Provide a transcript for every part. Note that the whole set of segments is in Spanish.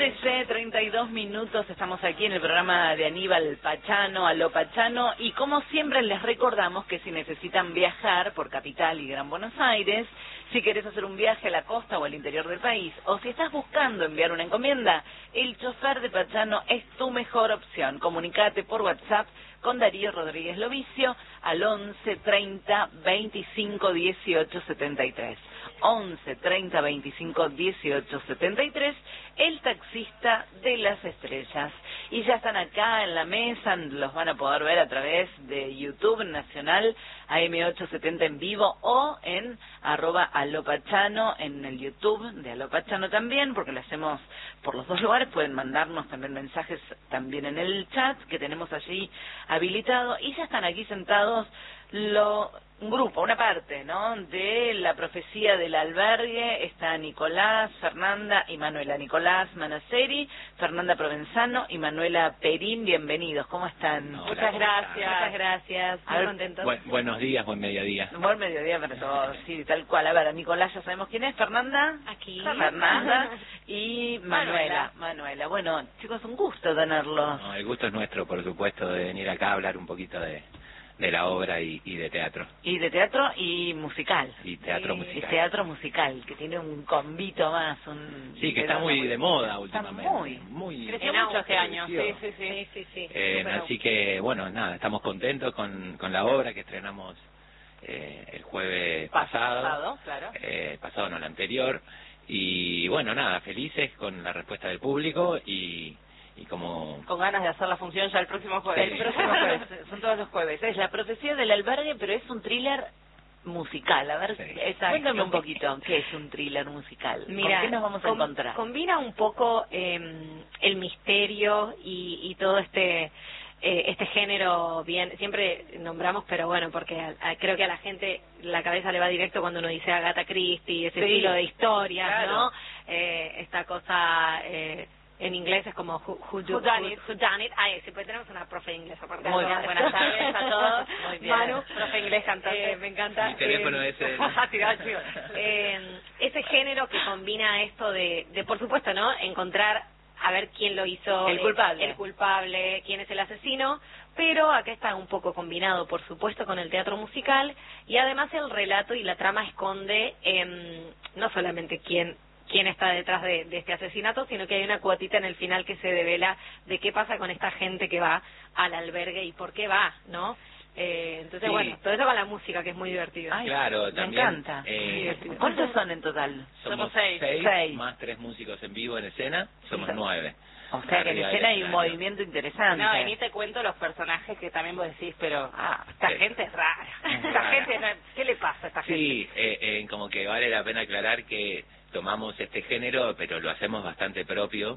13:32, estamos aquí en el programa de Aníbal Pachano, Aló Pachano, y como siempre les recordamos que si necesitan viajar por Capital y Gran Buenos Aires, si querés hacer un viaje a la costa o al interior del país, o si estás buscando enviar una encomienda, el chofer de Pachano es tu mejor opción. Comunicate por WhatsApp con Darío Rodríguez Lovicio al 11 30 25 18 73. 11 30 25 18 73, el taxista de las estrellas. Y ya están acá en la mesa, los van a poder ver a través de YouTube Nacional, AM870 en vivo, o en @alopachano en el YouTube de Alopachano también, porque lo hacemos por los dos lugares. Pueden mandarnos también mensajes también en el chat que tenemos allí habilitado. Y ya están aquí sentados un grupo, una parte, ¿no?, de la profecía del albergue. Está Nicolás, Fernanda y Manuela. Nicolás Manaceri, Fernanda Provenzano y Manuela Perín. Bienvenidos, ¿cómo están? Hola, Muchas gracias. Muchas gracias. Muy contentos. Buenos días, buen mediodía. Buen mediodía para todos, sí, tal cual. A ver, a Nicolás ya sabemos quién es. Fernanda. Aquí. Fernanda. Y Manuela. Bueno, chicos, un gusto tenerlos. No, el gusto es nuestro, por supuesto, de venir acá a hablar un poquito de la obra y de teatro. Y de teatro y musical. Y teatro musical. Y teatro musical, que tiene un convito más. Sí, que está muy de moda últimamente. Está muy creció mucho este año. Sí. Así que, bueno, nada, estamos contentos con la obra que estrenamos el jueves pasado. Claro. Pasado, no, el anterior. Y bueno, nada, felices con la respuesta del público y como... Con ganas de hacer la función ya el próximo jueves. El próximo jueves, son todos los jueves. Es La profecía del albergue, pero es un thriller musical. A ver, cuéntame un poquito, ¿qué es un thriller musical? Mira, ¿Con qué nos vamos a encontrar? Combina un poco el misterio y todo este género. Bien, siempre nombramos, pero bueno, porque creo que a la gente la cabeza le va directo cuando uno dice Agatha Christie, ese estilo de historias, claro, ¿no? Esta cosa... en inglés es como who done it. Ay, sí, pues tenemos una profe de inglés. Muy bien, buenas tardes a todos. Muy bien. Manu, profe inglés, cantante. Me encanta. Mi teléfono es ese género que combina esto de por supuesto, ¿no?, encontrar a ver quién lo hizo, el culpable, quién es el asesino, pero acá está un poco combinado, por supuesto, con el teatro musical, y además el relato y la trama esconde no solamente quién está detrás de este asesinato, sino que hay una cuotita en el final que se devela de qué pasa con esta gente que va al albergue y por qué va, ¿no? Entonces, sí, bueno, todo eso con la música, que es muy divertido. Ay, claro, me también, encanta. ¿Cuántos son en total? Somos seis, más 3 músicos en vivo en escena, somos 9. O sea que en escena hay un movimiento interesante. No, y ni te cuento los personajes que también vos decís, pero esta gente es rara. Esta gente, ¿qué le pasa a esta gente? Sí, como que vale la pena aclarar que tomamos este género, pero lo hacemos bastante propio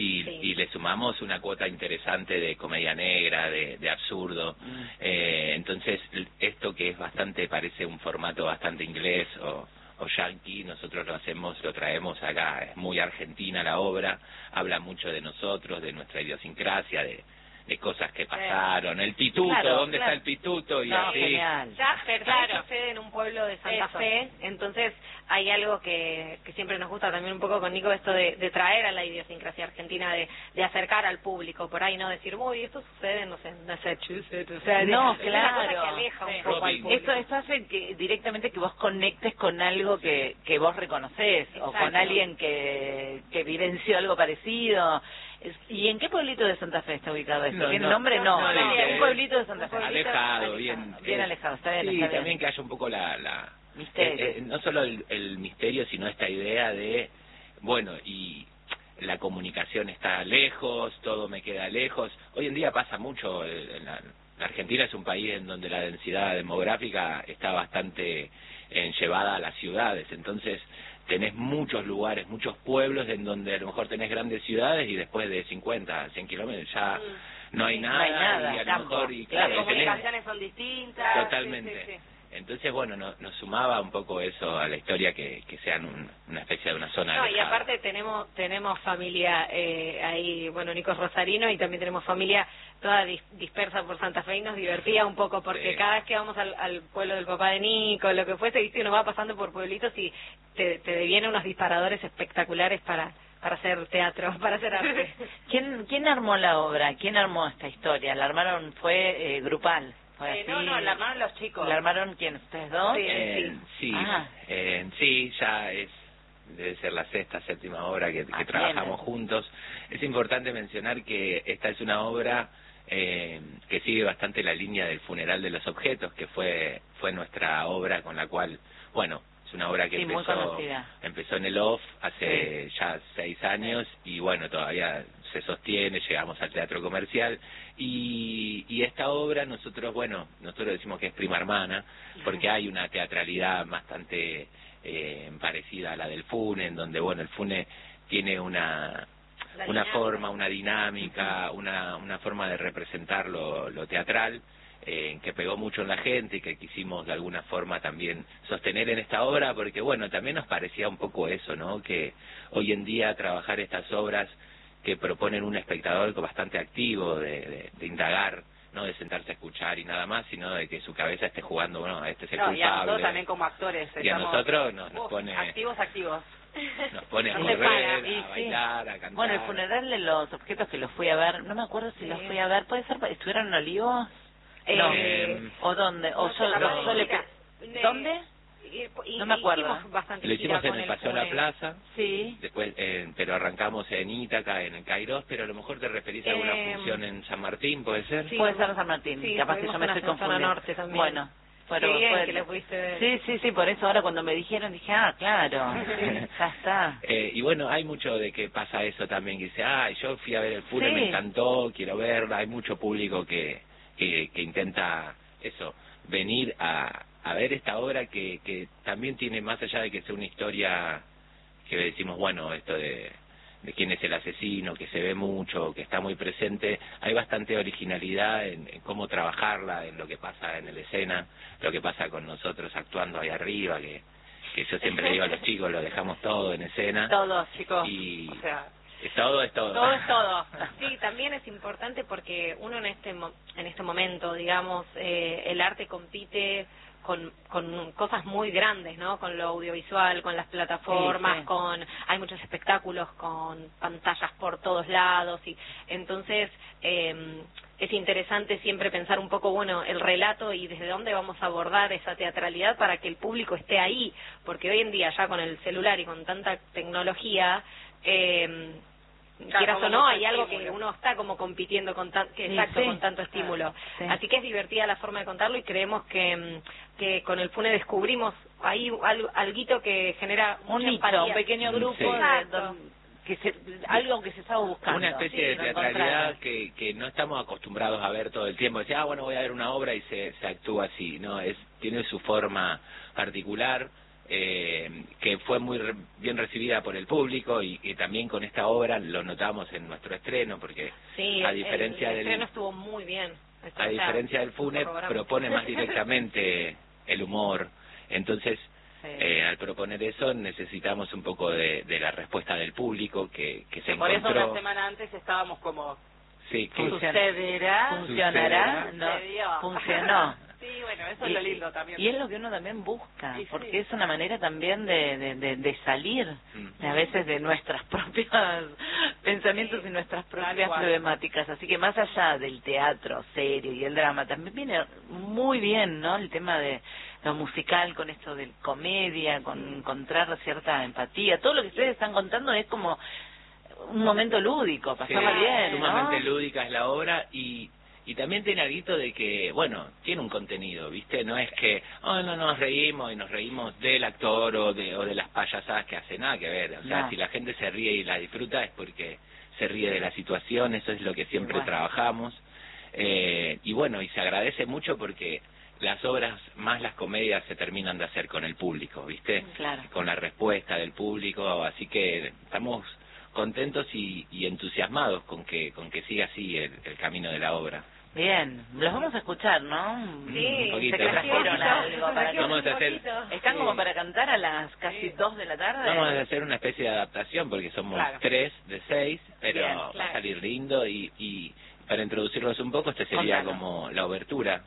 y le sumamos una cuota interesante de comedia negra, de absurdo. Entonces, esto que es bastante, parece un formato bastante inglés o yankee, nosotros lo traemos acá. Es muy argentina la obra, habla mucho de nosotros, de nuestra idiosincrasia, de cosas que pasaron, el pituto, ¿dónde está el pituto? Y así. Genial. Ya sucede en un pueblo de Santa Fe, entonces hay algo que siempre nos gusta también un poco con Nico, esto de traer a la idiosincrasia argentina, de acercar al público, por ahí no decir, uy, esto sucede, no sé, Massachusetts, o sea, no, es una cosa que aleja un poco al público. Esto hace que directamente que vos conectes con algo que vos reconocés, o con alguien que vivenció algo parecido. ¿Y en qué pueblito de Santa Fe está ubicado esto? ¿Tiene nombre? No, un pueblito de Santa Fe. Alejado, bien alejado, está bien. Sí, está bien. también que haya un poco misterio. No solo el misterio, sino esta idea de, bueno, y la comunicación está lejos, todo me queda lejos. Hoy en día pasa mucho, la Argentina es un país en donde la densidad demográfica está bastante llevada a las ciudades, entonces tenés muchos lugares, muchos pueblos en donde a lo mejor tenés grandes ciudades y después de 50, 100 kilómetros ya no hay nada, y a lo mejor, y claro, las comunicaciones son distintas. Totalmente. Sí. Entonces, bueno, nos sumaba un poco eso a la historia, que sean una especie de una zona alejada. Y aparte tenemos familia ahí, bueno, Nico es rosarino, y también tenemos familia toda dispersa por Santa Fe, y nos divertía un poco porque cada vez que vamos al pueblo del papá de Nico, lo que fuese, viste, uno va pasando por pueblitos y te devienen unos disparadores espectaculares para hacer teatro, para hacer arte. ¿Quién armó la obra? ¿Quién armó esta historia? ¿La armaron? ¿Fue grupal? ¿Fue así? No, la armaron los chicos. ¿La armaron quién? ¿Ustedes dos? Sí, Ah. Sí, ya debe ser la sexta, séptima obra que trabajamos juntos. Es importante mencionar que esta es una obra que sigue bastante la línea del Funeral de los Objetos, que fue nuestra obra con la cual, bueno, es una obra que empezó en el OFF hace ya 6 años y bueno, todavía se sostiene, llegamos al teatro comercial y esta obra nosotros decimos que es prima hermana porque hay una teatralidad bastante parecida a la del Fune, en donde bueno, el Fune tiene una forma, una dinámica, una forma de representar lo teatral que pegó mucho en la gente y que quisimos de alguna forma también sostener en esta obra, porque bueno, también nos parecía un poco eso, ¿no? Que hoy en día trabajar estas obras que proponen un espectador bastante activo, de indagar, no de sentarse a escuchar y nada más, sino de que su cabeza esté jugando, bueno, este es el culpable. Y a nosotros también como actores. Y a nosotros nos pone... Activos. Nos pone a No correr, para, a bailar, a cantar. Bueno, el Funeral de los Objetos que los fui a ver, no me acuerdo si los fui a ver, ¿puede ser? ¿Estuvieron en Olivos? No. ¿O dónde? ¿O ¿Dónde? No me acuerdo. Lo hicimos en el Paseo La Plaza. Sí. Después, pero arrancamos en Ítaca, en el Kairos, pero a lo mejor te referís a alguna función en San Martín, ¿puede ser? Sí, puede ser en San Martín. Sí, capaz que yo me estoy confundiendo. Norte también. Bueno. Pero que le pudiste ver. Sí, por eso ahora cuando me dijeron dije, claro, ya está. Y bueno, hay mucho de que pasa eso también, que dice, yo fui a ver el Fune, me encantó, quiero verla. Hay mucho público que intenta eso, venir a ver esta obra que también tiene, más allá de que sea una historia que decimos, bueno, esto de quién es el asesino, que se ve mucho, que está muy presente, hay bastante originalidad en cómo trabajarla, en lo que pasa en la escena, lo que pasa con nosotros actuando ahí arriba, que yo siempre digo a los chicos, lo dejamos todo en escena. Todos, chicos. Y o sea, es todo. Todo es todo. Sí, también es importante porque uno en este momento, digamos, el arte compite con cosas muy grandes, ¿no? Con lo audiovisual, con las plataformas, hay muchos espectáculos con pantallas por todos lados y entonces es interesante siempre pensar un poco, bueno, el relato y desde dónde vamos a abordar esa teatralidad para que el público esté ahí, porque hoy en día ya con el celular y con tanta tecnología quieras o no, hay algo que uno está como compitiendo con con tanto estímulo. Así que es divertida la forma de contarlo y creemos que con el Fune descubrimos alguito que genera un nicho, un pequeño grupo algo que se estaba buscando. Una especie de teatralidad que no estamos acostumbrados a ver todo el tiempo. Decir, bueno, voy a ver una obra y se actúa así, ¿no? Tiene su forma particular. Que fue muy bien recibida por el público y también con esta obra lo notamos en nuestro estreno porque a diferencia el estreno estuvo muy bien. A diferencia del Fune propone más directamente el humor, entonces al proponer eso necesitamos un poco de la respuesta del público que se por encontró. Por eso una semana antes estábamos como funcionará, funcionó. Sí, bueno, eso es lo lindo también. Y es lo que uno también busca, porque es una manera también de salir a veces de nuestras propias pensamientos y nuestras propias problemáticas. Así que más allá del teatro serio y el drama, también viene muy bien, ¿no? El tema de lo musical con esto de comedia, con encontrar cierta empatía. Todo lo que ustedes están contando es como un momento lúdico, pasarla bien, sumamente lúdica es la obra y también tiene algo de que, bueno, tiene un contenido, ¿viste? No es que, no nos reímos y nos reímos del actor o de las payasadas que hace, nada que ver. O sea, si la gente se ríe y la disfruta es porque se ríe de la situación, eso es lo que siempre trabajamos. Y bueno, y se agradece mucho porque las obras más las comedias se terminan de hacer con el público, ¿viste? Claro. Con la respuesta del público, así que estamos contentos y entusiasmados con que siga así el camino de la obra. Bien, los vamos a escuchar, ¿no? Sí, un poquito. Se trajeron algo para vamos a hacer. ¿Están como para cantar a las casi 2 de la tarde? Vamos a hacer una especie de adaptación porque somos 3 de 6, pero va a salir lindo y para introducirlos un poco, sería como la obertura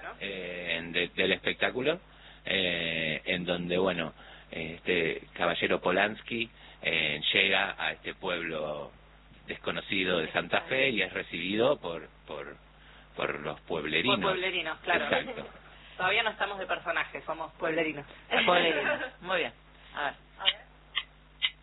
del espectáculo, en donde, bueno, este caballero Polanski llega a este pueblo desconocido de Santa Fe y es recibido por los pueblerinos. Por pueblerinos, claro. Exacto. Todavía no estamos de personajes, somos pueblerinos. Pueblerinos. Muy bien. A ver.